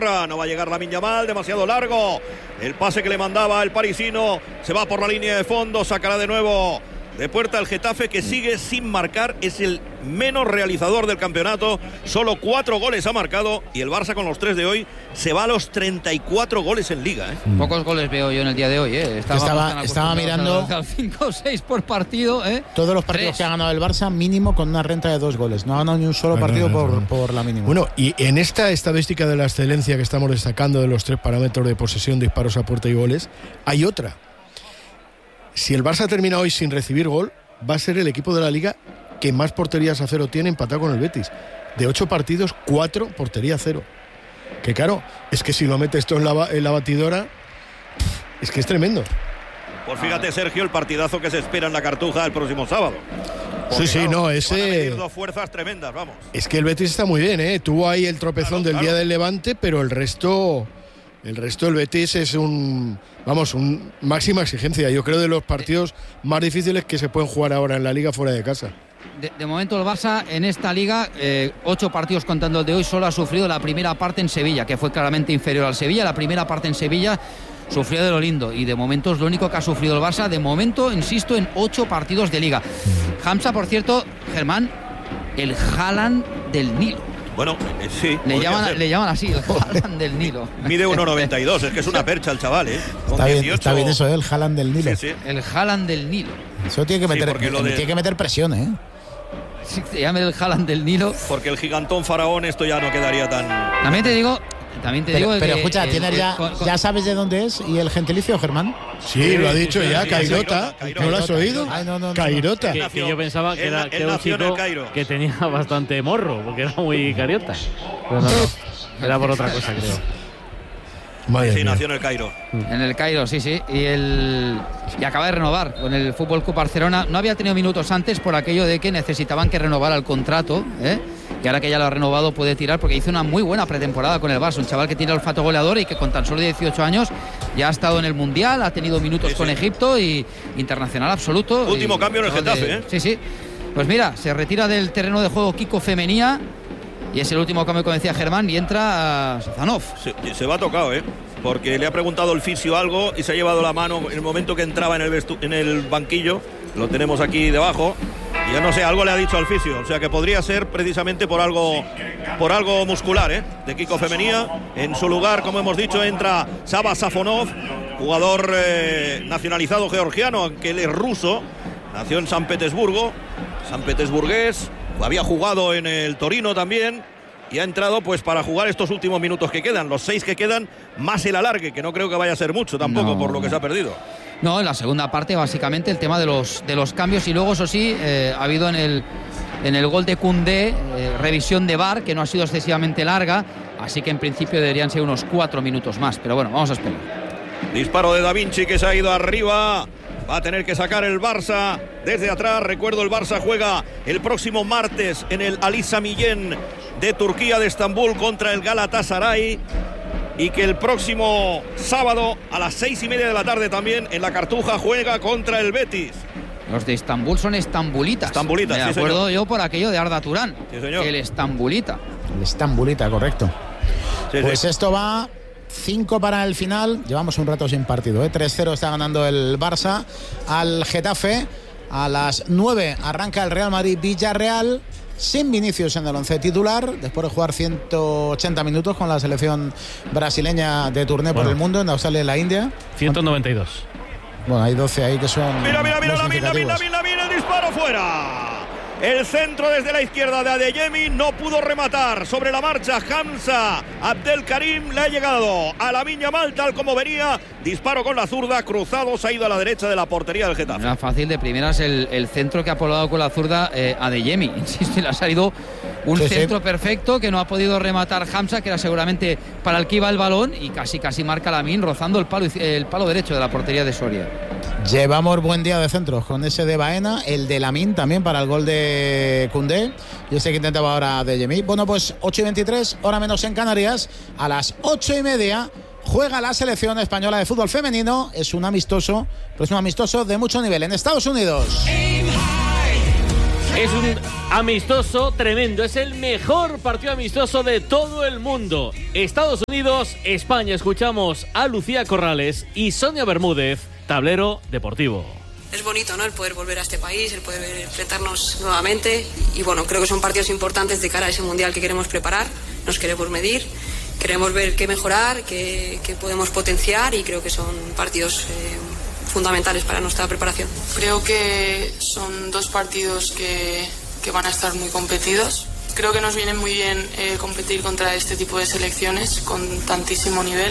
tierra. No va a llegar Lamine Yamal, demasiado largo. El pase que le mandaba el parisino se va por la línea de fondo, sacará de nuevo de puerta el Getafe, que sigue sin marcar. Es el menos realizador del campeonato. Solo 4 goles ha marcado. Y el Barça, con los 3 de hoy, se va a los 34 goles en Liga. Pocos goles veo yo en el día de hoy. Estaba mirando al 5 o 6 por partido. Todos los partidos 3 que ha ganado el Barça, mínimo con una renta de 2 goles. No ha ganado ni un solo partido por la mínima. Bueno, y en esta estadística de la excelencia que estamos destacando, de los 3 parámetros de posesión, disparos a puerta y goles, hay otra. Si el Barça termina hoy sin recibir gol, va a ser el equipo de la Liga que más porterías a cero tiene, empatado con el Betis. De 8 partidos, 4 portería a cero. Que claro, es que si lo metes esto en la batidora, es que es tremendo. Pues fíjate, Sergio, el partidazo que se espera en la Cartuja el próximo sábado. Porque, sí, claro, ese... van a medir 2 fuerzas tremendas, vamos. Es que el Betis está muy bien, Tuvo ahí el tropezón del día del Levante, pero el resto del Betis es máxima exigencia. Yo creo de los partidos más difíciles que se pueden jugar ahora en la Liga fuera de casa. De momento el Barça en esta Liga, 8 partidos contando el de hoy, solo ha sufrido la primera parte en Sevilla, que fue claramente inferior al Sevilla. La primera parte en Sevilla sufrió de lo lindo, y de momento es lo único que ha sufrido el Barça, de momento, insisto, en 8 partidos de Liga. Hamza, por cierto, Germán, el Haaland del Nilo. Bueno, sí. Le llaman así, el Haaland del Nilo. Mide 1,92, es que es una percha el chaval, Está bien eso, el Haaland del Nilo. Sí. El Haaland del Nilo. Eso tiene que meter presión, Sí, se llama el Haaland del Nilo. Porque el gigantón faraón, esto ya no quedaría tan... También te digo pero escucha, ¿ya sabes de dónde es? ¿Y el gentilicio, Germán? Sí, lo ha dicho ya, Cairota. ¿No lo has oído? No. Cairota. Que yo pensaba que era un chico que tenía bastante morro, porque era muy cariota. Pero no, era por otra cosa, creo. Sí, nació en el Cairo. En el Cairo, sí. Y acaba de renovar con el Fútbol Club Barcelona. No había tenido minutos antes por aquello de que necesitaban que renovara el contrato, que ahora que ya lo ha renovado puede tirar, porque hizo una muy buena pretemporada con el Barça. Un chaval que tiene olfato goleador y que con tan solo 18 años ya ha estado en el Mundial, ha tenido minutos con Egipto y internacional absoluto. Último cambio en el Getafe, Sí. Pues mira, se retira del terreno de juego Kiko Femenía. Y es el último cambio, como decía Germán, y entra Sazanov. Se va tocado, porque le ha preguntado el fisio algo y se ha llevado la mano en el momento que entraba en el banquillo. Lo tenemos aquí debajo. Y yo no sé, algo le ha dicho al fisio. O sea que podría ser precisamente por algo muscular, de Kiko Femenía. En su lugar, como hemos dicho, entra Saba Safonov, jugador nacionalizado georgiano, aunque él es ruso. Nació en San Petersburgo, San Petersburgués. Había jugado en el Torino también y ha entrado pues para jugar estos últimos minutos que quedan, los 6 que quedan, más el alargue, que no creo que vaya a ser mucho tampoco por lo que se ha perdido. No, en la segunda parte básicamente el tema de los cambios, y luego eso sí, ha habido en el gol de Koundé revisión de VAR, que no ha sido excesivamente larga, así que en principio deberían ser unos 4 minutos más, pero bueno, vamos a esperar. Disparo de Da Vinci, que se ha ido arriba. Va a tener que sacar el Barça desde atrás. Recuerdo, el Barça juega el próximo martes en el Ali Sami Yen de Turquía, de Estambul, contra el Galatasaray. Y que el próximo sábado a las 6:30 de la tarde también en la Cartuja juega contra el Betis. Los de Estambul son estambulitas. Estambulitas, Me acuerdo yo por aquello de Arda Turán. Sí, señor. El estambulita. El estambulita, correcto. Sí, pues esto va 5 para el final. Llevamos un rato sin partido, 3-0 está ganando el Barça al Getafe. A las 9 arranca el Real Madrid-Villarreal, sin Vinicius en el once titular, después de jugar 180 minutos con la selección brasileña de turné por el mundo, en Australia y la India. 192. Bueno, hay 12 ahí que son... Mira, Lamine, el disparo fuera. El centro desde la izquierda de Adeyemi, no pudo rematar. Sobre la marcha, Hamza Abdelkarim le ha llegado a Lamine Yamal tal como venía. Disparo con la zurda, cruzado, se ha ido a la derecha de la portería del Getafe. Era fácil de primeras el centro que ha poblado con la zurda Adeyemi. Insisto, le ha salido un centro perfecto que no ha podido rematar Hamza, que era seguramente para el que iba el balón, y casi marca Lamine rozando el palo derecho de la portería de Soria. Llevamos buen día de centros con ese de Baena, el de Lamine también para el gol de Koundé y ese que intentaba ahora de Adeyemi. Bueno, pues 8:23, hora menos en Canarias. A las 8:30 juega la selección española de fútbol femenino. Es un amistoso, pero es un amistoso de mucho nivel en Estados Unidos. Es un amistoso tremendo, es el mejor partido amistoso de todo el mundo. Estados Unidos, España. Escuchamos a Lucía Corrales y Sonia Bermúdez, Tablero Deportivo. Es bonito, ¿no?, el poder volver a este país, el poder enfrentarnos nuevamente. Y bueno, creo que son partidos importantes de cara a ese mundial que queremos preparar. Nos queremos medir, queremos ver qué mejorar, qué podemos potenciar, y creo que son partidos fundamentales para nuestra preparación. Creo que son dos partidos que van a estar muy competidos. Creo que nos viene muy bien competir contra este tipo de selecciones con tantísimo nivel.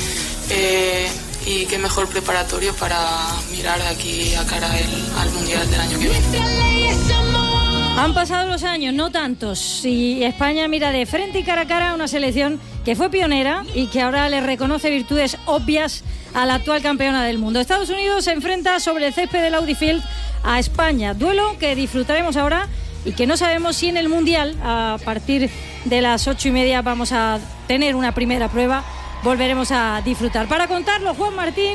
Y qué mejor preparatorio para mirar de aquí a cara al Mundial del año que viene. Han pasado los años, no tantos, y España mira de frente y cara a cara a una selección que fue pionera y que ahora le reconoce virtudes obvias a la actual campeona del mundo. Estados Unidos se enfrenta sobre el césped del Audi Field a España, duelo que disfrutaremos ahora y que no sabemos si en el Mundial, a partir de las 8:30, vamos a tener una primera prueba. Volveremos a disfrutar. Para contarlo, Juan Martín,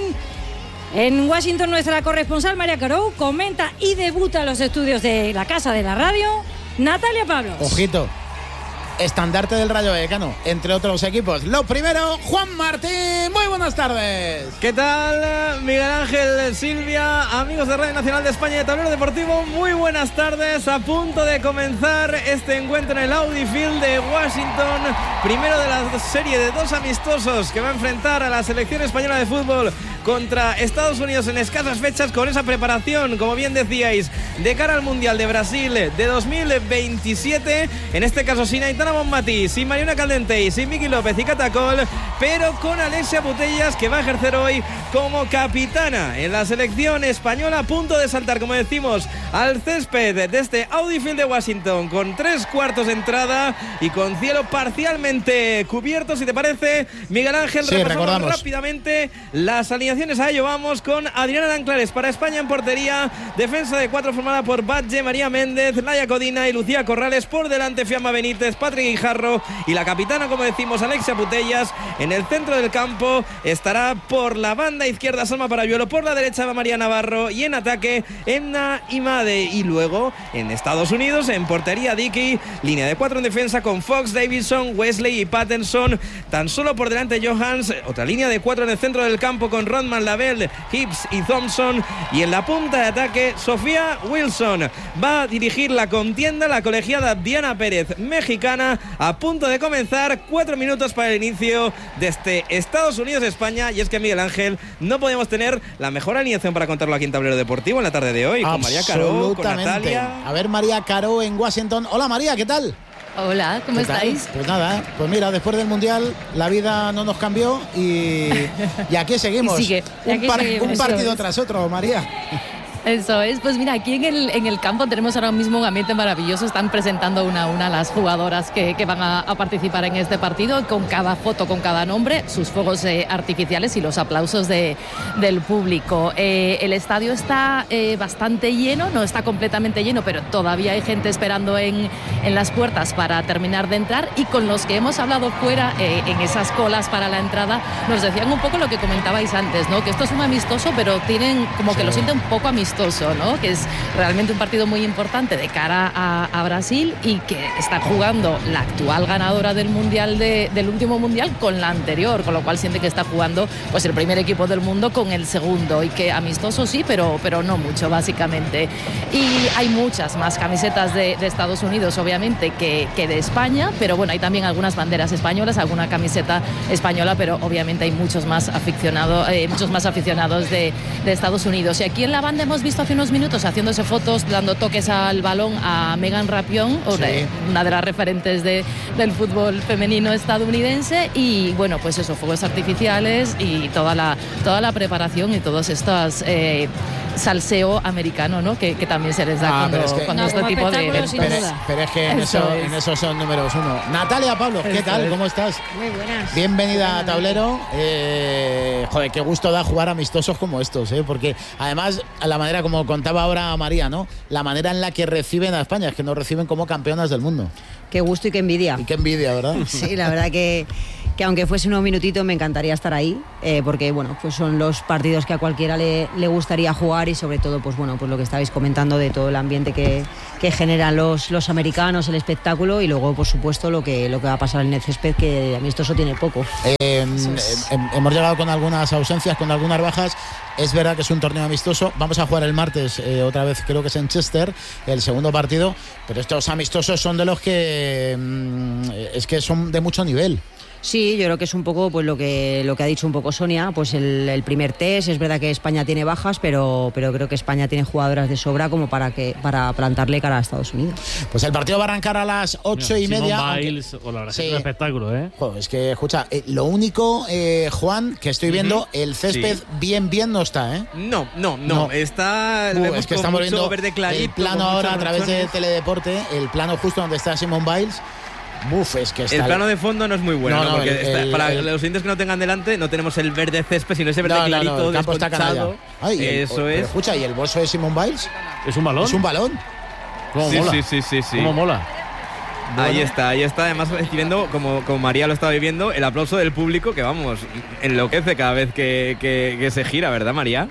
en Washington, nuestra corresponsal María Carou comenta y debuta en los estudios de la Casa de la Radio Natalia Pablos. Ojito, estandarte del Rayo Vallecano, entre otros equipos. Lo primero, Juan Martín, muy buenas tardes. ¿Qué tal, Miguel Ángel, Silvia, amigos de Radio Nacional de España y de Tablero Deportivo? Muy buenas tardes, a punto de comenzar este encuentro en el Audi Field de Washington, primero de la serie de dos amistosos que va a enfrentar a la selección española de fútbol contra Estados Unidos en escasas fechas, con esa preparación, como bien decíais, de cara al Mundial de Brasil de 2027, en este caso sin Aitana Bonmatí, sin Mariona Caldentey, sin Miki López y Catacol, pero con Alexia Putellas, que va a ejercer hoy como capitana en la selección española, a punto de saltar, como decimos, al césped de este Audi Field de Washington, con 3/4 de entrada y con cielo parcialmente cubierto. Si te parece, Miguel Ángel, sí, repasamos rápidamente las alineaciones. A ello vamos con Adriana Danclares para España en portería, defensa de 4 formada por Batlle, María Méndez, Laia Codina y Lucía Corrales, por delante Fiamma Benítez, Patrick Guijarro y la capitana, como decimos, Alexia Putellas. En el centro del campo estará por la banda izquierda Salma Parayuelo, por la derecha va María Navarro y en ataque Emna Imade. Y luego en Estados Unidos, en portería Dickey, línea de 4 en defensa con Fox, Davidson, Wesley y Patterson, tan solo por delante Johans, otra línea de 4 en el centro del campo con Rodman, Lavelle, Hibbs y Thompson, y en la punta de ataque Sofía Wilson. Va a dirigir la contienda la colegiada Diana Pérez, mexicana, a punto de comenzar. 4 minutos para el inicio de este Estados Unidos-España, y es que, Miguel Ángel, no podíamos tener la mejor alineación para contarlo aquí en Tablero Deportivo en la tarde de hoy, con María Caró, con Natalia. A ver, María Caró en Washington. Hola, María, ¿qué tal? Hola, ¿cómo estáis? Pues nada, pues mira, después del Mundial la vida no nos cambió y aquí seguimos. Y sigue. Un partido tras otro, María. Eso es, pues mira, aquí en el campo tenemos ahora mismo un ambiente maravilloso. Están presentando una a las jugadoras que van a participar en este partido, con cada foto, con cada nombre, sus fuegos artificiales y los aplausos del público. El estadio está bastante lleno, no está completamente lleno, pero todavía hay gente esperando en las puertas para terminar de entrar, y con los que hemos hablado fuera, en esas colas para la entrada, nos decían un poco lo que comentabais antes, ¿no? Que esto es un amistoso, pero tienen como que lo sienten un poco amistoso, ¿no? Que es realmente un partido muy importante de cara a Brasil, y que está jugando la actual ganadora del mundial del último mundial con la anterior, con lo cual siente que está jugando pues el primer equipo del mundo con el segundo, y que amistoso sí, pero no mucho, básicamente. Y hay muchas más camisetas de Estados Unidos, obviamente, que de España, pero bueno, hay también algunas banderas españolas, alguna camiseta española, pero obviamente hay muchos más aficionados de Estados Unidos. Y aquí en la banda hemos visto hace unos minutos haciéndose fotos, dando toques al balón a Megan Rapinoe, sí, una de las referentes del fútbol femenino estadounidense. Y bueno, pues eso, fuegos artificiales y toda la preparación y todos estos salseo americano, ¿no? Que también se les da cuando este tipo de... Pero es que en eso son números uno. Natalia Pablo, ¿qué tal? ¿Cómo estás? Muy buenas. Bienvenida a Tablero. Joder, qué gusto da jugar amistosos como estos, porque además, a la manera como contaba ahora María, ¿no? La manera en la que reciben a España, es que nos reciben como campeonas del mundo. Qué gusto y qué envidia. Y qué envidia, ¿verdad? Sí, la verdad que que aunque fuese unos minutitos me encantaría estar ahí, porque bueno, pues son los partidos que a cualquiera le gustaría jugar y sobre todo pues bueno, pues lo que estabais comentando de todo el ambiente que generan los americanos, el espectáculo y luego por supuesto lo que va a pasar en el césped, que amistoso tiene poco. Hemos llegado con algunas ausencias, con algunas bajas. Es verdad que es un torneo amistoso. Vamos a jugar el martes, otra vez creo que es en Chester, el segundo partido, pero estos amistosos son de los que es que son de mucho nivel. Sí, yo creo que es un poco pues lo que ha dicho un poco Sonia, pues el primer test. Es verdad que España tiene bajas, pero creo que España tiene jugadoras de sobra como para plantarle cara a Estados Unidos. Pues el partido va a arrancar a las 8:30. Simone Biles, la verdad que es un espectáculo, ¿eh? Joder, es que, escucha, lo único, Juan, que estoy viendo, el césped bien no está, ¿eh? No. Está es que estamos viendo verde clarito, el plano ahora a través de Teledeporte, el plano justo donde está Simone Biles. Es que está el plano de fondo no es muy bueno, ¿no? Porque para los indios que no tengan delante no tenemos el verde césped, sino ese verde clarito, el campo está canallado. Eso es. Escucha, ¿y el bolso de Simone Biles? ¿Es un balón? Es un balón. ¿Cómo mola? Sí. ¿Cómo mola? Bueno. Ahí está. Además, estoy viendo, como María lo estaba viviendo, el aplauso del público que, vamos, enloquece cada vez que se gira, ¿verdad, María?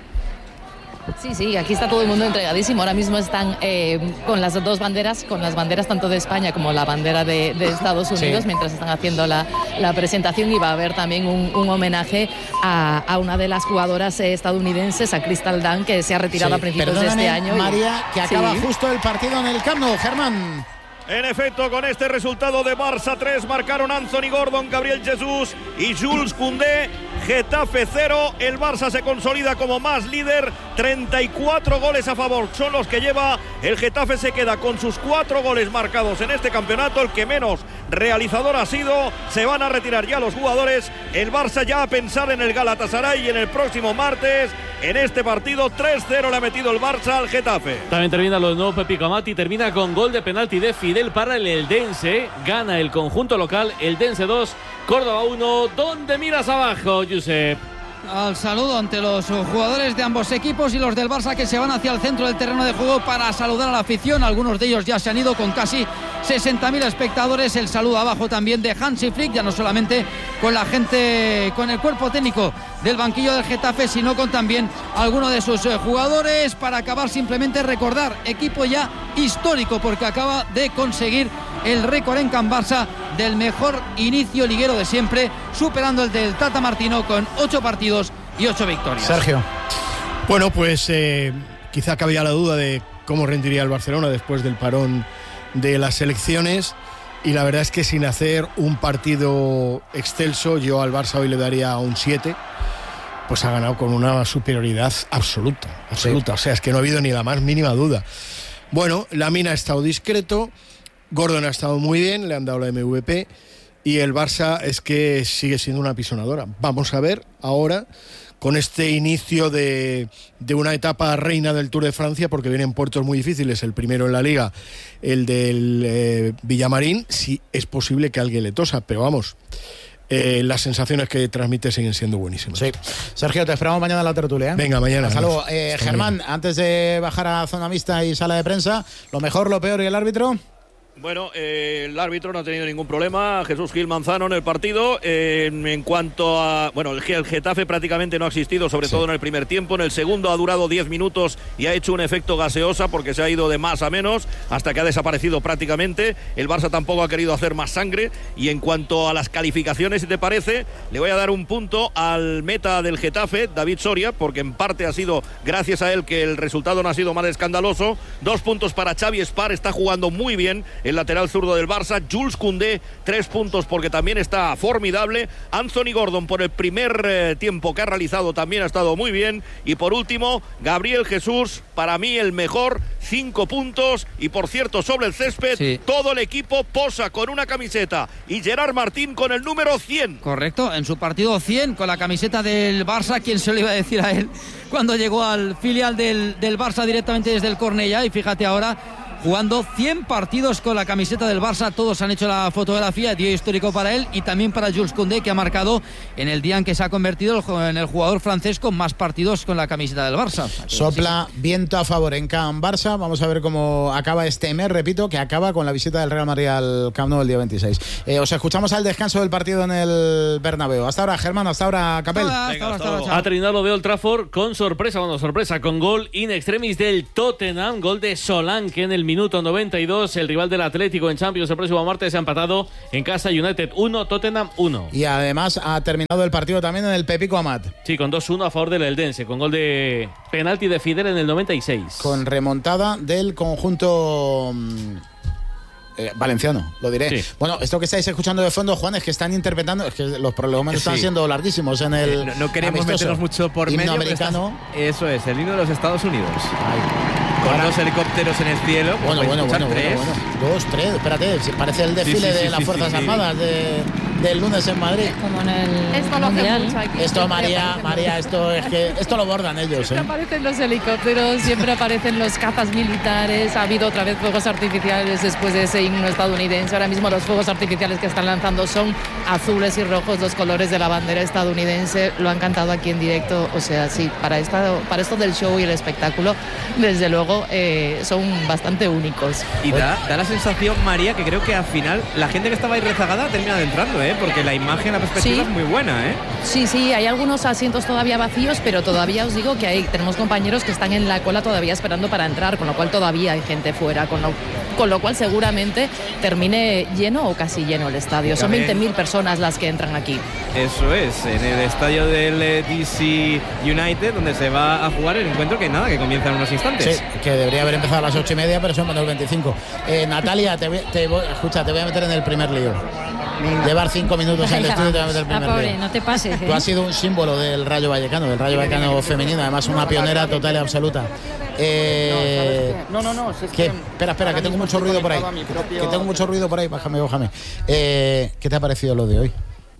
Sí, aquí está todo el mundo entregadísimo. Ahora mismo están con las dos banderas, con las banderas tanto de España como la bandera de Estados Unidos, mientras están haciendo la presentación, y va a haber también un homenaje a una de las jugadoras estadounidenses, a Crystal Dunn, que se ha retirado a principios de este año. María, que acaba justo el partido en el Camp Nou. Germán. En efecto, con este resultado de Barça 3 marcaron Anthony Gordon, Gabriel Jesús y Jules Koundé. Getafe 0, el Barça se consolida como más líder, 34 goles a favor son los que lleva. El Getafe se queda con sus 4 goles marcados en este campeonato, el que menos realizador ha sido. Se van a retirar ya los jugadores, el Barça ya a pensar en el Galatasaray y en el próximo martes. En este partido 3-0 le ha metido el Barça al Getafe. También termina lo de nuevo Pepi Camati, termina con gol de penalti de Fidel para el Eldense. Gana el conjunto local, Eldense 2, Córdoba 1. ¿Dónde miras abajo, Josep? Al saludo ante los jugadores de ambos equipos y los del Barça, que se van hacia el centro del terreno de juego para saludar a la afición. Algunos de ellos ya se han ido con casi 60.000 espectadores. El saludo abajo también de Hansi Flick, ya no solamente con la gente, con el cuerpo técnico del banquillo del Getafe, sino con también algunos de sus jugadores. Para acabar, simplemente recordar, equipo ya histórico, porque acaba de conseguir el récord en Can Barça del mejor inicio liguero de siempre, superando el del Tata Martino con 8 partidos y 8 victorias. Sergio. Bueno, pues quizá cabía la duda de cómo rendiría el Barcelona después del parón de las selecciones, y la verdad es que sin hacer un partido excelso, yo al Barça hoy le daría un 7. Pues ha ganado con una superioridad absoluta. Sí. O sea, es que no ha habido ni la más mínima duda. Bueno, Lamine ha estado discreto, Gordon ha estado muy bien, le han dado la MVP, y el Barça es que sigue siendo una apisonadora. Vamos a ver ahora, con este inicio de una etapa reina del Tour de Francia, porque vienen puertos muy difíciles, el primero en la Liga, el del Villamarín, si es posible que alguien le tosa, pero vamos, las sensaciones que transmite siguen siendo buenísimas. Sí. Sergio, te esperamos mañana en la tertulia, ¿eh? Venga, mañana. Hasta luego. Germán, antes de bajar a zona mixta y sala de prensa, lo mejor, lo peor y el árbitro. Bueno, el árbitro no ha tenido ningún problema, Jesús Gil Manzano, en el partido. En cuanto a... Bueno, el Getafe prácticamente no ha existido, sobre todo en el primer tiempo. En el segundo ha durado 10 minutos y ha hecho un efecto gaseosa, porque se ha ido de más a menos hasta que ha desaparecido prácticamente. El Barça tampoco ha querido hacer más sangre. Y en cuanto a las calificaciones, si te parece, le voy a dar un punto al meta del Getafe, David Soria, porque en parte ha sido gracias a él que el resultado no ha sido más escandaloso. 2 puntos para Xavi Espar, está jugando muy bien el lateral zurdo del Barça. Jules Koundé, 3 puntos porque también está formidable. Anthony Gordon, por el primer tiempo que ha realizado, también ha estado muy bien. Y por último, Gabriel Jesús, para mí el mejor, 5 puntos. Y por cierto, sobre el césped, todo el equipo posa con una camiseta, y Gerard Martín con el número 100. Correcto, en su partido 100 con la camiseta del Barça. ¿Quién se lo iba a decir a él cuando llegó al filial del Barça directamente desde el Cornellà? Y fíjate ahora jugando 100 partidos con la camiseta del Barça. Todos han hecho la fotografía, día histórico para él y también para Jules Koundé, que ha marcado en el día en que se ha convertido en el jugador francés con más partidos con la camiseta del Barça. Sopla viento a favor en Camp Barça. Vamos a ver cómo acaba este mes, repito, que acaba con la visita del Real Madrid al Camp Nou el día 26. Os escuchamos al descanso del partido en el Bernabéu. Hasta ahora, Germán, hasta ahora, Capel. Ha terminado Old Trafford con sorpresa, con gol in extremis del Tottenham, gol de Solanke en el minuto 92. El rival del Atlético en Champions el próximo martes ha empatado en casa. United 1, Tottenham 1. Y además ha terminado el partido también en el Pepico Amat. Sí, con 2-1 a favor del Eldense, con gol de penalti de Fidel en el 96. Con remontada del conjunto valenciano, lo diré. Sí. Bueno, esto que estáis escuchando de fondo, Juan, es que están interpretando, es que los problemas están siendo larguísimos en el no queremos meternos mucho por himno medio americano. Eso es, el himno de los Estados Unidos. Con dos helicópteros en el cielo. Bueno. 2, 3, espérate, parece el desfile de las Fuerzas Armadas del lunes en Madrid. Como en el esto lo Mundial. mucho aquí. Esto, María, esto es que esto lo bordan ellos. Siempre aparecen los helicópteros, siempre aparecen los cazas militares. Ha habido otra vez fuegos artificiales después de ese himno estadounidense. Ahora mismo los fuegos artificiales que están lanzando son azules y rojos, los colores de la bandera estadounidense. Lo han cantado aquí en directo. O sea, sí, para esto del show y el espectáculo, desde luego son bastante únicos. Y da la sensación, María, que creo que al final la gente que estaba ahí rezagada ha terminado entrando, porque la imagen, la perspectiva es muy buena, Sí, hay algunos asientos todavía vacíos, pero todavía os digo que tenemos compañeros que están en la cola todavía esperando para entrar, con lo cual todavía hay gente fuera, con lo cual seguramente termine lleno o casi lleno el estadio. Son 20.000 personas las que entran aquí. Eso es, en el estadio del DC United, donde se va a jugar el encuentro que comienza en unos instantes. Sí, que debería haber empezado a las 8:30, pero son menos 25. Natalia, te voy a meter en el primer lío. Llevar 5 minutos en el estudio y te voy a meter el primer pobre, lío. no te pases. Tú has sido un símbolo del Rayo Vallecano femenino, además una pionera total y absoluta. No, espera, que tengo mucho ruido por ahí. Que tengo mucho ruido por ahí, bájame. ¿Qué te ha parecido lo de hoy?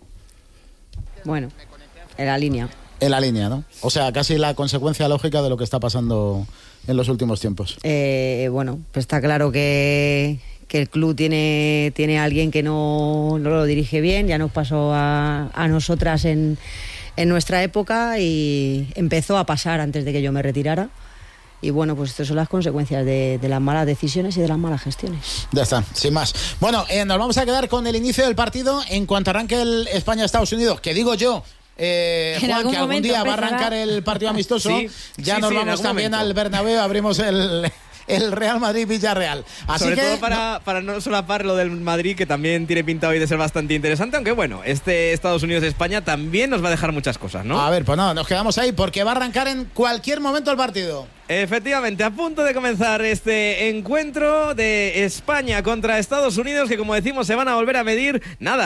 Bueno, en la línea. En la línea, ¿no? O sea, casi la consecuencia lógica de lo que está pasando en los últimos tiempos. Bueno, pues está claro que el club tiene a alguien que no lo dirige bien. Ya nos pasó a nosotras en nuestra época y empezó a pasar antes de que yo me retirara. Y bueno, pues estas son las consecuencias de las malas decisiones y de las malas gestiones. Ya está, sin más. Bueno, nos vamos a quedar con el inicio del partido en cuanto arranque el España-Estados Unidos, que digo yo, Juan, que algún día va a arrancar el partido amistoso. Nos vamos también al Bernabéu, abrimos el Real Madrid-Villarreal. Sobre todo para no solapar lo del Madrid, que también tiene pinta hoy de ser bastante interesante, aunque bueno, este Estados Unidos-España también nos va a dejar muchas cosas, ¿no? A ver, pues no, nos quedamos ahí porque va a arrancar en cualquier momento el partido. Efectivamente, a punto de comenzar este encuentro de España contra Estados Unidos, que como decimos se van a volver a medir,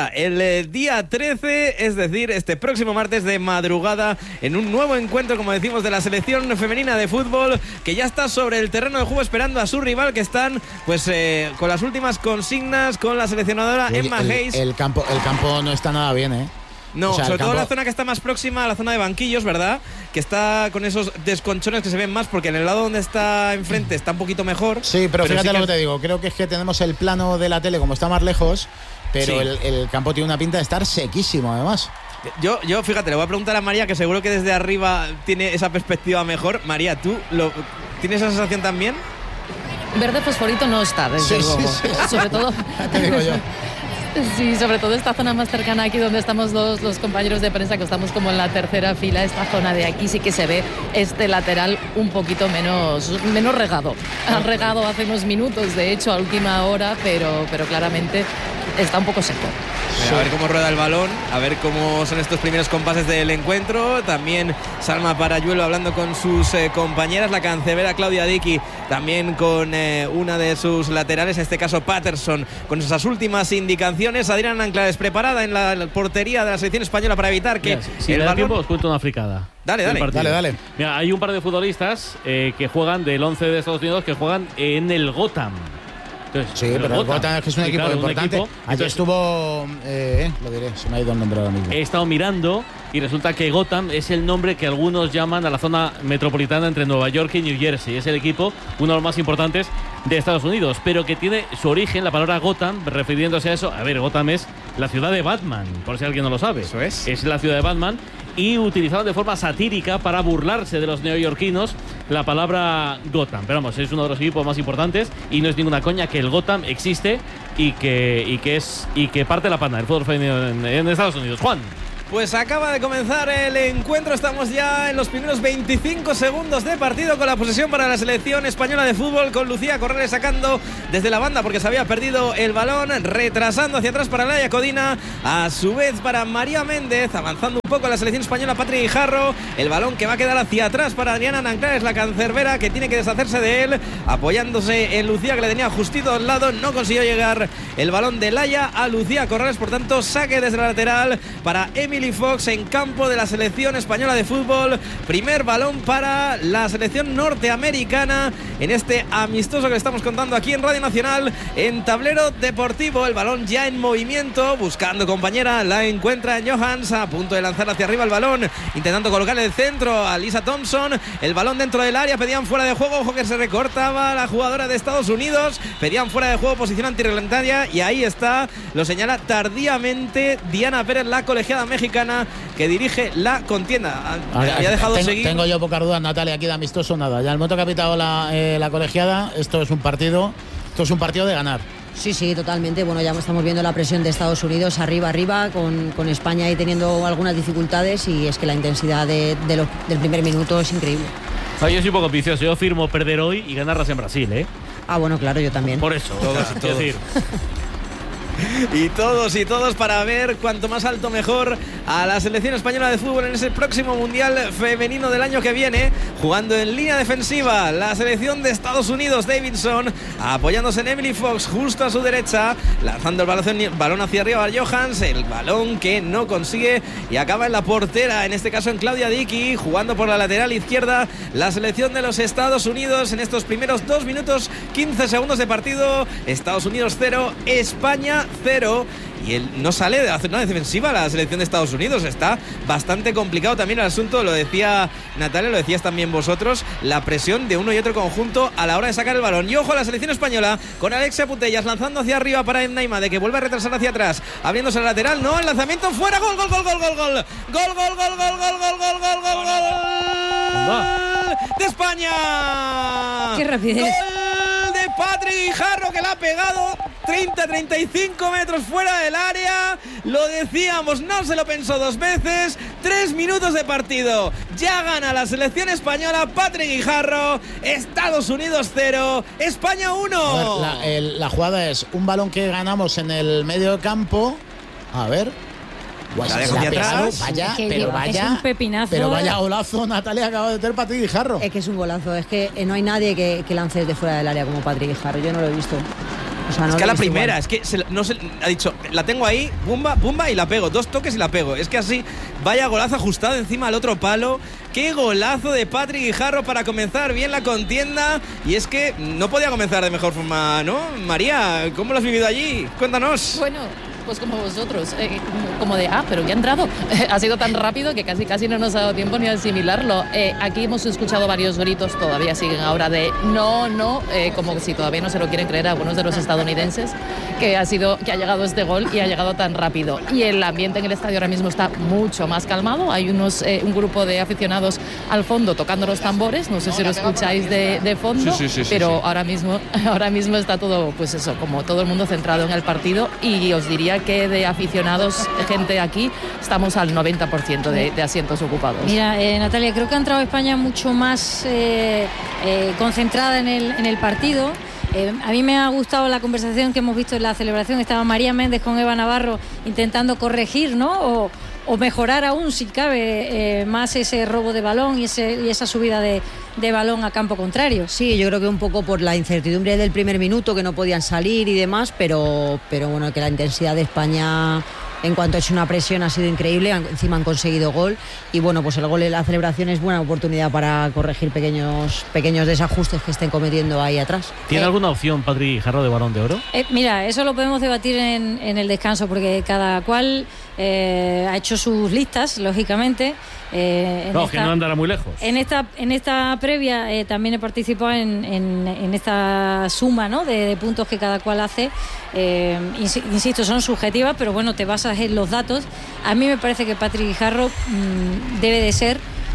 el día 13, es decir, este próximo martes de madrugada, en un nuevo encuentro, como decimos, de la selección femenina de fútbol, que ya está sobre el terreno de juego esperando a su rival, que están pues con las últimas consignas con la seleccionadora Emma Hayes. El campo no está nada bien, No, sobre todo la zona que está más próxima a la zona de banquillos, ¿verdad? Que está con esos desconchones que se ven más, porque en el lado donde está enfrente está un poquito mejor. Sí, pero fíjate sí lo que te digo, creo que es que tenemos el plano de la tele como está más lejos, pero sí. el campo tiene una pinta de estar sequísimo, además. Yo, fíjate, le voy a preguntar a María, que seguro que desde arriba tiene esa perspectiva mejor. María, ¿tú tienes esa sensación también? Verde fosforito no está, desde luego. Sí. Sobre todo... Te digo yo. Sí, sobre todo esta zona más cercana aquí donde estamos los compañeros de prensa, que estamos como en la tercera fila. Esta zona de aquí sí que se ve este lateral un poquito menos regado. Han regado hace unos minutos, de hecho, a última hora, pero claramente está un poco seco. A ver cómo rueda el balón, a ver cómo son estos primeros compases del encuentro. También Salma Parayuelo hablando con sus compañeras, la cancelera Claudia Dickey también con una de sus laterales, en este caso Patterson, con esas últimas indicaciones. Adriana Anclares preparada en la portería de la selección española para evitar que si el balón... tiempo os cuento una fricada. Dale. Mira, hay un par de futbolistas que juegan del 11 de Estados Unidos, que juegan en el Gotham. Entonces, sí, pero el Gotham es que es un equipo importante. Ayer estuvo, lo diré, se me ha ido el nombre ahora mismo. He estado mirando y resulta que Gotham es el nombre que algunos llaman a la zona metropolitana entre Nueva York y New Jersey. Es el equipo, uno de los más importantes de Estados Unidos, pero que tiene su origen, la palabra Gotham, refiriéndose a eso. A ver, Gotham es la ciudad de Batman, por si alguien no lo sabe. Eso es. Es la ciudad de Batman. Y utilizaron de forma satírica para burlarse de los neoyorquinos la palabra Gotham. Pero vamos, es uno de los equipos más importantes y no es ninguna coña que el Gotham existe y que parte la pana del fútbol femenino en Estados Unidos. Juan. Pues acaba de comenzar el encuentro, estamos ya en los primeros 25 segundos de partido con la posesión para la selección española de fútbol, con Lucía Corrales sacando desde la banda porque se había perdido el balón, retrasando hacia atrás para Laia Codina, a su vez para María Méndez, avanzando un poco la selección española Patri Guijarro, el balón que va a quedar hacia atrás para Adriana Nanclares, la cancerbera, que tiene que deshacerse de él, apoyándose en Lucía, que le tenía justito al lado, no consiguió llegar el balón de Laia a Lucía Corrales, por tanto saque desde la lateral para Emily Fox en campo de la selección española de fútbol. Primer balón para la selección norteamericana en este amistoso que le estamos contando aquí en Radio Nacional, en Tablero Deportivo. El balón ya en movimiento, buscando compañera, la encuentra Johans, a punto de lanzar hacia arriba el balón, intentando colocar el centro a Lisa Thompson. El balón dentro del área, pedían fuera de juego, ojo que se recortaba la jugadora de Estados Unidos, pedían fuera de juego, posición antirreglamentaria, y ahí está, lo señala tardíamente Diana Pérez, la colegiada mexicana que dirige la contienda. Había dejado seguir. Tengo yo pocas dudas, Natalia, aquí de amistoso nada. Ya el momento que ha pitado la colegiada, esto es un partido de ganar. Sí, sí, totalmente. Bueno, ya estamos viendo la presión de Estados Unidos arriba, con España ahí teniendo algunas dificultades, y es que la intensidad del primer minuto es increíble. Yo soy un poco ambicioso, yo firmo perder hoy y ganarlas en Brasil, ¿eh? Ah, bueno, claro, yo también. Por eso, todos y todos. Decir. Y todos para ver cuanto más alto mejor a la selección española de fútbol en ese próximo Mundial Femenino del año que viene, jugando en línea defensiva la selección de Estados Unidos. Davidson apoyándose en Emily Fox justo a su derecha, lanzando el balón hacia arriba a Johans, el balón que no consigue y acaba en la portera, en este caso en Claudia Dickey, jugando por la lateral izquierda la selección de los Estados Unidos en estos primeros 2 minutos 15 segundos de partido. Estados Unidos 0, España 0, y él no sale de hacer una defensiva la selección de Estados Unidos. Está bastante complicado también el asunto, lo decía Natalia, lo decías también vosotros, la presión de uno y otro conjunto a la hora de sacar el balón. Y ojo a la selección española con Alexia Putellas lanzando hacia arriba para Edna Imade, que vuelve a retrasar hacia atrás, abriéndose al lateral, no, el lanzamiento fuera, gol de España. ¡Qué rapidez! Gol de Patri Guijarro, que la ha pegado 30-35 metros fuera del área. Lo decíamos, no se lo pensó dos veces. 3 minutos de partido, ya gana la selección española. Patri Guijarro. Estados Unidos 0, España 1. A ver, la jugada es un balón que ganamos en el medio campo. A ver, vaya, es un pepinazo. Pero vaya golazo, Natalia, acaba de tener Patri Guijarro. Es que es un golazo, es que no hay nadie que lance desde fuera del área como Patri Guijarro. Yo no lo he visto. O sea, no es que a la primera, igual. Ha dicho, la tengo ahí, pumba y la pego, 2 toques y la pego. Es que así, vaya golazo ajustado encima al otro palo. Qué golazo de Patri Guijarro para comenzar bien la contienda. Y es que no podía comenzar de mejor forma, ¿no? María, ¿cómo lo has vivido allí? Cuéntanos. Bueno, pues como vosotros, como de, pero ya ha entrado. Ha sido tan rápido que casi no nos ha dado tiempo ni a asimilarlo. Aquí hemos escuchado varios gritos, todavía siguen ahora de no, como si todavía no se lo quieren creer a algunos de los estadounidenses, que ha llegado este gol y ha llegado tan rápido. Y el ambiente en el estadio ahora mismo está mucho más calmado. Hay un grupo de aficionados al fondo tocando los tambores, no sé si lo escucháis de fondo, sí, pero sí. Ahora mismo está todo, pues eso, como todo el mundo centrado en el partido, y os diría que de aficionados, gente aquí, estamos al 90% de asientos ocupados. Mira, Natalia, creo que ha entrado España mucho más concentrada en el partido. A mí me ha gustado la conversación que hemos visto en la celebración. Estaba María Méndez con Eva Navarro intentando corregir, ¿no? O mejorar aún, si cabe, más ese robo de balón y esa subida de balón a campo contrario. Sí, yo creo que un poco por la incertidumbre del primer minuto, que no podían salir y demás, pero bueno, que la intensidad de España en cuanto ha hecho una presión ha sido increíble, encima han conseguido gol y bueno, pues el gol en la celebración es buena oportunidad para corregir pequeños desajustes que estén cometiendo ahí atrás. ¿Tiene alguna opción Patri Guijarro de Balón de Oro? Mira, eso lo podemos debatir en el descanso, porque cada cual ha hecho sus listas, lógicamente. Que no andará muy lejos. En esta previa también he participado en esta suma, ¿no?, de puntos que cada cual hace. Insisto, son subjetivas, pero bueno, te basas en los datos. A mí me parece que Patri Guijarro debe de ser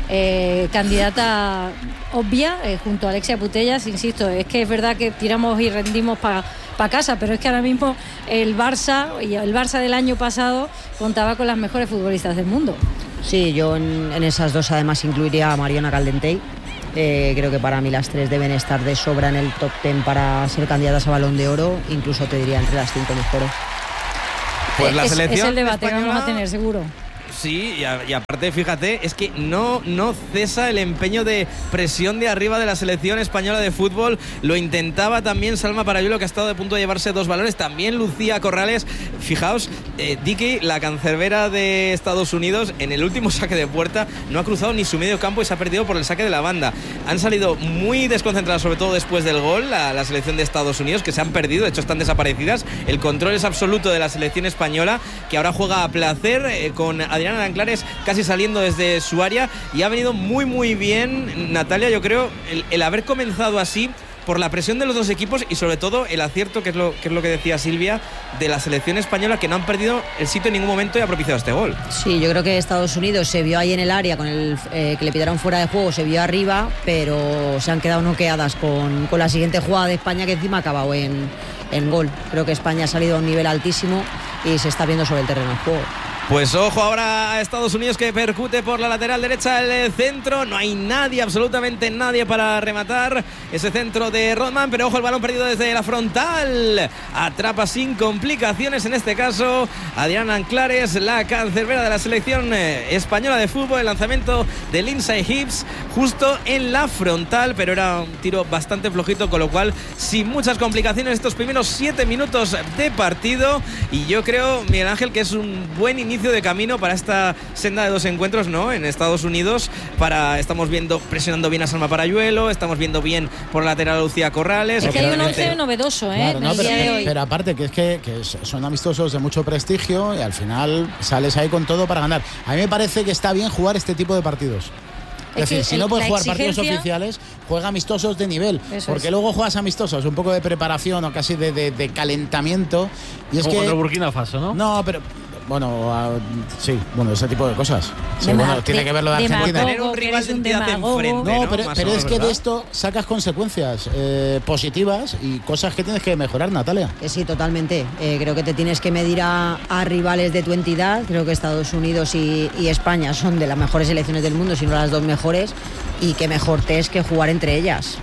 candidata obvia junto a Alexia Putellas. Insisto, es que es verdad que tiramos y rendimos para casa, pero es que ahora mismo el Barça del año pasado contaba con las mejores futbolistas del mundo. Sí, yo en esas dos además incluiría a Mariona Caldentey. Creo que para mí las tres deben estar de sobra en el top 10 para ser candidatas a Balón de Oro, incluso te diría entre las 5 mejores. Pues la selección es el debate española, que vamos a tener, seguro. Sí, y aparte, fíjate, es que no cesa el empeño de presión de arriba de la selección española de fútbol. Lo intentaba también Salma Parayuelo, que ha estado de punto de llevarse 2 balones. También Lucía Corrales. Fijaos, Dicky, la cancerbera de Estados Unidos, en el último saque de puerta no ha cruzado ni su medio campo y se ha perdido por el saque de la banda. Han salido muy desconcentradas, sobre todo después del gol, la selección de Estados Unidos, que se han perdido, de hecho están desaparecidas. El control es absoluto de la selección española, que ahora juega a placer con Adriana Danclares casi saliendo desde su área, y ha venido muy bien, Natalia, yo creo, el haber comenzado así por la presión de los dos equipos y sobre todo el acierto, que es lo que decía Silvia, de la selección española, que no han perdido el sitio en ningún momento y ha propiciado este gol. Sí, yo creo que Estados Unidos se vio ahí en el área con el que le pitaron fuera de juego, se vio arriba, pero se han quedado noqueadas con la siguiente jugada de España, que encima ha acabado en gol. Creo que España ha salido a un nivel altísimo y se está viendo sobre el terreno de juego. Pues ojo ahora a Estados Unidos, que percute por la lateral derecha del centro. No hay nadie, absolutamente nadie para rematar ese centro de Rodman, pero ojo el balón perdido desde la frontal. Atrapa sin complicaciones en este caso Adriana Danclares, la cancerbera de la selección española de fútbol. El lanzamiento de Lindsay Hibbs justo en la frontal, pero era un tiro bastante flojito, con lo cual sin muchas complicaciones estos primeros 7 minutos de partido. Y yo creo, Miguel Ángel, que es un buen inicio de camino para esta senda de 2 encuentros, ¿no?, en Estados Unidos. Estamos viendo presionando bien a Salma Parayuelo, estamos viendo bien por la lateral a Lucía Corrales. Es que hay un 11 novedoso, claro, en el día de hoy. Pero aparte que es que son amistosos de mucho prestigio y al final sales ahí con todo para ganar. A mí me parece que está bien jugar este tipo de partidos. Es decir, si no puedes jugar partidos oficiales, juega amistosos de nivel. Porque luego juegas amistosos, un poco de preparación o casi de calentamiento. Y es como que contra Burkina Faso, ¿no? No, pero sí, ese tipo de cosas. Sí, tiene que ver lo de Argentina. Tener un rival de entidad enfrente. No, pero es que de esto sacas consecuencias positivas y cosas que tienes que mejorar, Natalia. Sí, totalmente. Creo que te tienes que medir a rivales de tu entidad. Creo que Estados Unidos y España son de las mejores selecciones del mundo, si no las 2 mejores, y qué mejor test que jugar entre ellas.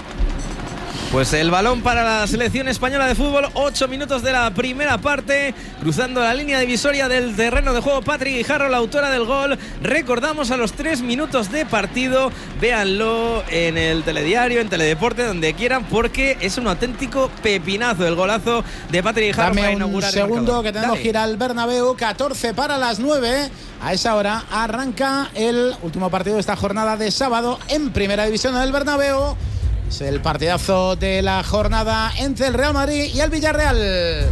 Pues el balón para la selección española de fútbol. 8 minutos de la primera parte, cruzando la línea divisoria del terreno de juego Patri Guijarro, la autora del gol. Recordamos a los 3 minutos de partido. Véanlo en el telediario, en Teledeporte, donde quieran, porque es un auténtico pepinazo el golazo de Patri Guijarro. Dame para inaugurar un segundo, que tenemos que ir al Bernabéu. 14 para las 9. A esa hora arranca el último partido de esta jornada de sábado en Primera División del Bernabéu. Es el partidazo de la jornada entre el Real Madrid y el Villarreal.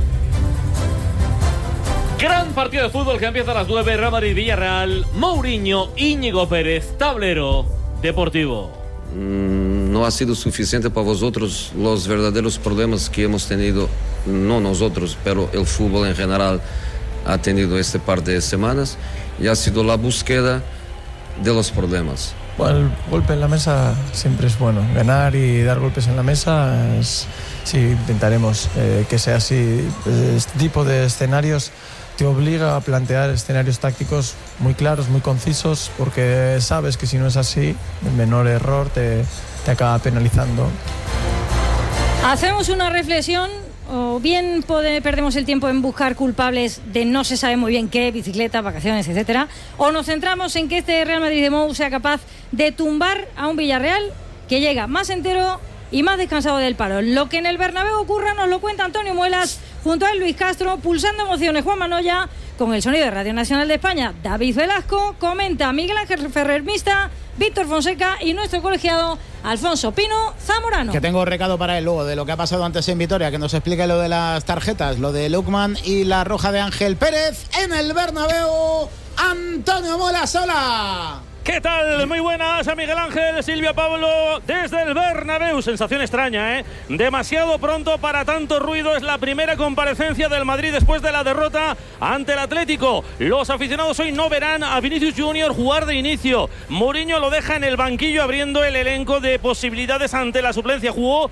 Gran partido de fútbol que empieza a las 9. Real Madrid-Villarreal. Mourinho, Íñigo Pérez, tablero deportivo. No ha sido suficiente para vosotros los verdaderos problemas que hemos tenido, no nosotros, pero el fútbol en general ha tenido este par de semanas, y ha sido la búsqueda de los problemas. Bueno, el golpe en la mesa siempre es bueno. Ganar y dar golpes en la mesa, sí, intentaremos que sea así. Este tipo de escenarios te obliga a plantear escenarios tácticos muy claros, muy concisos, porque sabes que si no es así, el menor error te acaba penalizando. Hacemos una reflexión. O bien perdemos el tiempo en buscar culpables de no se sabe muy bien qué, bicicletas, vacaciones, etcétera, o nos centramos en que este Real Madrid de Mou sea capaz de tumbar a un Villarreal que llega más entero y más descansado del paro. Lo que en el Bernabéu ocurra nos lo cuenta Antonio Muelas junto a Luis Castro, pulsando emociones Juan Manoya, con el sonido de Radio Nacional de España, David Velasco, comenta Miguel Ángel Ferrer Mista, Víctor Fonseca y nuestro colegiado Alfonso Pino Zamorano. Que tengo recado para él luego de lo que ha pasado antes en Vitoria, que nos explique lo de las tarjetas, lo de Lukman y la roja de Ángel Pérez en el Bernabéu. Antonio Molasola. ¿Qué tal? Muy buenas a Miguel Ángel, Silvia Pablo, desde el Bernabéu. Sensación extraña, ¿eh? Demasiado pronto para tanto ruido. Es la primera comparecencia del Madrid después de la derrota ante el Atlético. Los aficionados hoy no verán a Vinicius Junior jugar de inicio. Mourinho lo deja en el banquillo abriendo el elenco de posibilidades ante la suplencia. Jugó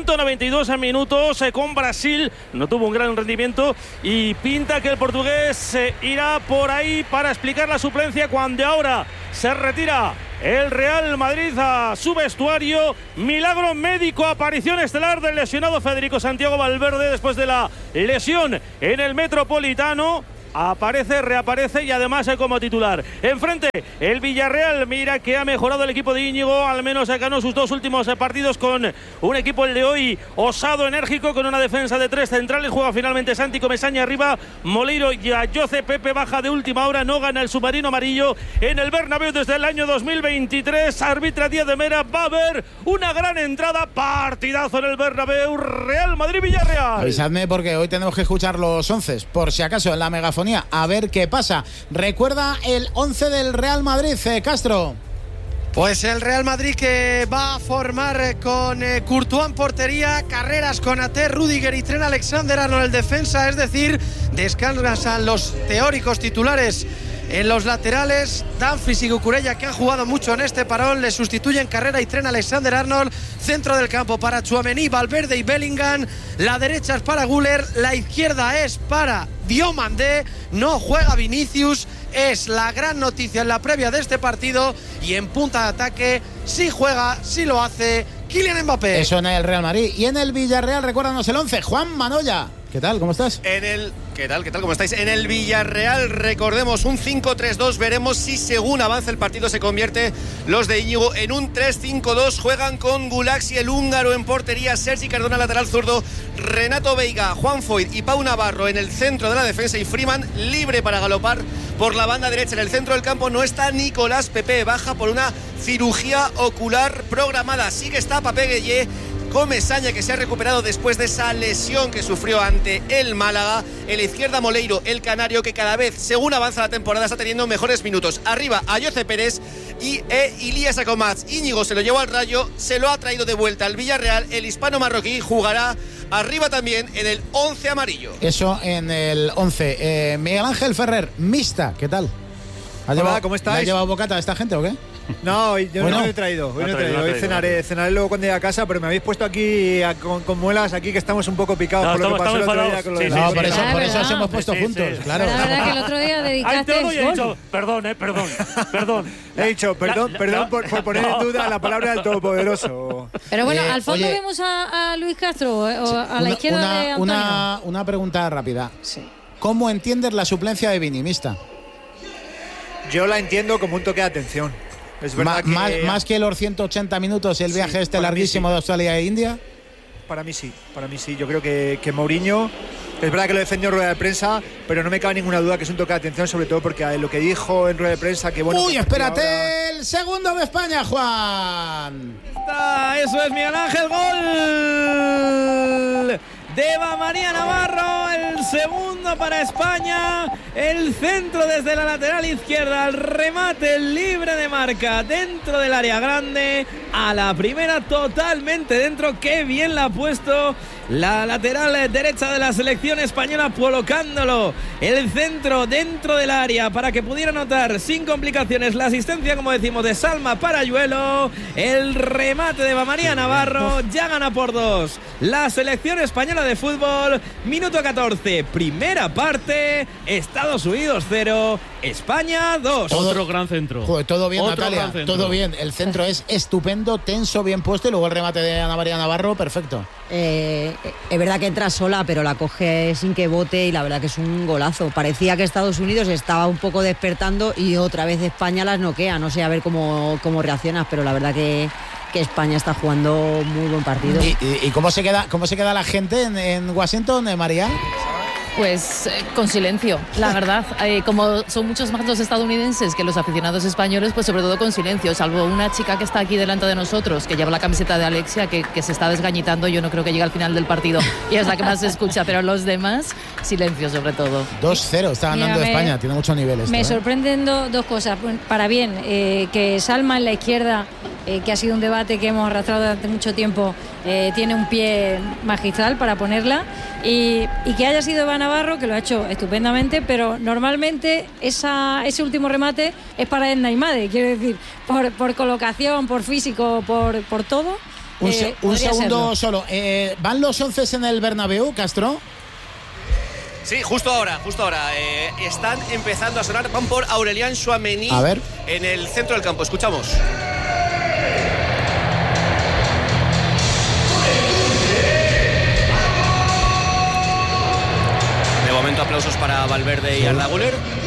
192 minutos con Brasil. No tuvo un gran rendimiento y pinta que el portugués irá por ahí para explicar la suplencia cuando ahora se retira el Real Madrid a su vestuario. Milagro médico, aparición estelar del lesionado Federico Santiago Valverde después de la lesión en el Metropolitano. Aparece, reaparece y además como titular. Enfrente, el Villarreal. Mira que ha mejorado el equipo de Íñigo. Al menos ganó sus dos últimos partidos con un equipo, el de hoy, osado, enérgico, con una defensa de tres centrales. Juega finalmente Santi Comesaña arriba, Moleiro y Ayoce. Pepe baja de última hora. No gana el submarino amarillo en el Bernabéu desde el año 2023. Arbitra Díaz de Mera. Va a haber una gran entrada. Partidazo en el Bernabéu. Real Madrid-Villarreal. Avisadme porque hoy tenemos que escuchar los 11, por si acaso en la megafonía. A ver qué pasa. Recuerda el 11 del Real Madrid, Castro. Pues el Real Madrid que va a formar con Courtois en portería, Carreras, Konaté, Rüdiger y Trent Alexander-Arnold en defensa, es decir, descansan los teóricos titulares en los laterales. Dumfries y Cucurella, que han jugado mucho en este parón, le sustituyen Carrera y Trent Alexander-Arnold. Centro del campo para Tchouaméni, Valverde y Bellingham. La derecha es para Güler, la izquierda es para Diomandé. No juega Vinicius, es la gran noticia en la previa de este partido. Y en punta de ataque sí juega, sí lo hace Kylian Mbappé. Eso en el Real Madrid. Y en el Villarreal, recuérdanos el 11, Juan Manoya. ¿Qué tal? ¿Cómo estás? ¿Qué tal? ¿Cómo estáis? En el Villarreal, recordemos, un 5-3-2. Veremos si según avanza el partido se convierte los de Íñigo en un 3-5-2. Juegan con Gulaxi, el húngaro, en portería, Sergi Cardona, lateral zurdo, Renato Veiga, Juan Foyth y Pau Navarro en el centro de la defensa y Freeman libre para galopar por la banda derecha. En el centro del campo no está Nicolás Pepe, baja por una cirugía ocular programada. Sí que está Pape Gueye. Comesaña, que se ha recuperado después de esa lesión que sufrió ante el Málaga. En la izquierda, Moleiro, el canario, que cada vez, según avanza la temporada, está teniendo mejores minutos. Arriba, Ayoce Pérez y Ilías Acomats. Íñigo se lo llevó al Rayo, se lo ha traído de vuelta al Villarreal. El hispano marroquí jugará arriba también en el 11 amarillo. Eso en el 11. Miguel Ángel Ferrer, Mista, ¿qué tal? Hola, ¿cómo estáis? ¿Le ha llevado bocata a esta gente o qué? No, yo no lo he traído. Hoy cenaré luego cuando llegue a casa, pero me habéis puesto aquí con muelas aquí que estamos un poco picados por lo que pasó el otro día con los por eso os hemos puesto juntos, claro. La verdad que el otro día dedicaste he dicho, perdón. He dicho, perdón por poner en duda la palabra del Todopoderoso. Pero bueno, al fondo vemos a Luis Castro, o a la izquierda de Antonio. Una pregunta rápida. Sí. ¿Cómo entiendes la suplencia de Vini, Mista? Yo la entiendo como un toque de atención. Es verdad más que los 180 minutos y el viaje larguísimo de Australia e India. Para mí sí. Yo creo que Mourinho, es verdad que lo defendió en rueda de prensa, pero no me cabe ninguna duda que es un toque de atención, sobre todo porque lo que dijo en rueda de prensa, que bueno... ¡Uy, espérate! Ahora... El segundo de España, Juan. Eso es Miguel Ángel, gol de Eva María Navarro, el segundo para España, el centro desde la lateral izquierda, el remate libre de marca dentro del área grande, a la primera totalmente dentro. Qué bien la ha puesto la lateral derecha de la selección española, colocándolo el centro dentro del área para que pudiera anotar sin complicaciones. La asistencia, como decimos, de Salma Parayuelo, el remate de Eva María Navarro. Ya gana por 2 la selección española de fútbol. Minuto 14, primera parte, Estados Unidos 0, España 2. Otro gran centro. Joder, todo bien, Natalia, todo bien. El centro es estupendo, tenso, bien puesto, y luego el remate de Ana María Navarro, perfecto. Es verdad que entra sola, pero la coge sin que bote y la verdad que es un golazo. Parecía que Estados Unidos estaba un poco despertando y otra vez España las noquea. No sé a ver cómo reaccionas, pero la verdad que España está jugando muy buen partido. ¿Y cómo se queda la gente en Washington, María? Pues con silencio, la verdad. Como son muchos más los estadounidenses que los aficionados españoles, pues sobre todo con silencio, salvo una chica que está aquí delante de nosotros, que lleva la camiseta de Alexia, que se está desgañitando. Yo no creo que llegue al final del partido y es la que más se escucha, pero los demás, silencio sobre todo. 2-0, está ganando España, tiene muchos niveles. Me sorprenden dos cosas. Para bien, que Salma en la izquierda, que ha sido un debate que hemos arrastrado durante mucho tiempo, tiene un pie magistral para ponerla, y que haya sido Eva Navarro, que lo ha hecho estupendamente, pero normalmente ese último remate es para Edna Imade, quiero decir, por colocación, por físico, por todo. Un segundo serlo. solo. ¿Van los 11 en el Bernabéu, Castro? Sí, justo ahora. Están empezando a sonar. Van por Aurelian Tchouaméni en el centro del campo. Escuchamos. De momento aplausos para Valverde y Arda Güler.